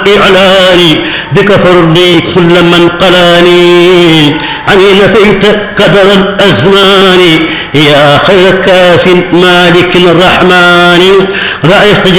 إعلاني بك فرضي كل من قلاني عني نفيت كدر الأزمان يا خير كاف مالك الرحمن رأيت